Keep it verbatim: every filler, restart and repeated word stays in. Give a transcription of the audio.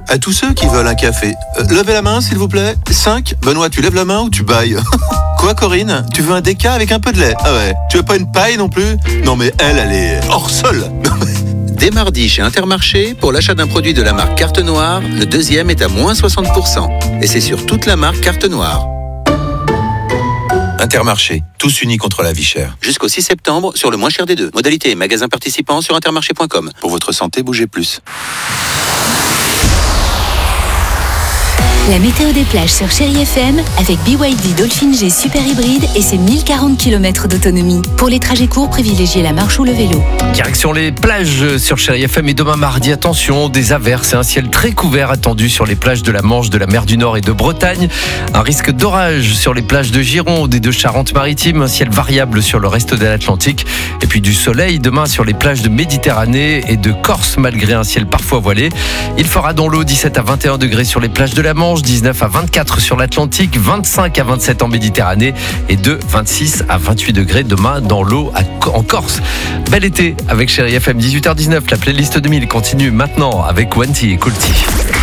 À tous ceux qui veulent un café, euh, levez la main s'il vous plaît. cinq. Benoît, tu lèves la main ou tu bailles? Quoi Corinne? Tu veux un déca avec un peu de lait? Ah ouais. Tu veux pas une paille non plus? Non mais elle, elle est hors sol. Dès mardi chez Intermarché, pour l'achat d'un produit de la marque Carte Noire, le deuxième est à moins soixante pour cent. Et c'est sur toute la marque Carte Noire. Intermarché, tous unis contre la vie chère. Jusqu'au six septembre, sur le moins cher des deux. Modalité et magasin participant sur intermarché point com. Pour votre santé, bougez plus. La météo des plages sur Chérie F M avec B Y D Dolphin G Super Hybride et ses mille quarante kilomètres d'autonomie. Pour les trajets courts, privilégiez la marche ou le vélo. Direction les plages sur Chérie F M et demain mardi, attention, des averses et un ciel très couvert attendu sur les plages de la Manche, de la mer du Nord et de Bretagne. Un risque d'orage sur les plages de Gironde et de Charente-Maritime, un ciel variable sur le reste de l'Atlantique et puis du soleil demain sur les plages de Méditerranée et de Corse malgré un ciel parfois voilé. Il fera dans l'eau dix-sept à vingt et un degrés sur les plages de la Manche, dix-neuf à vingt-quatre sur l'Atlantique, vingt-cinq à vingt-sept en Méditerranée et de vingt-six à vingt-huit degrés demain dans l'eau en Corse. Bel été avec Chérie F M, dix-huit heures dix-neuf. La playlist deux mille continue maintenant avec Wanty et Coolty.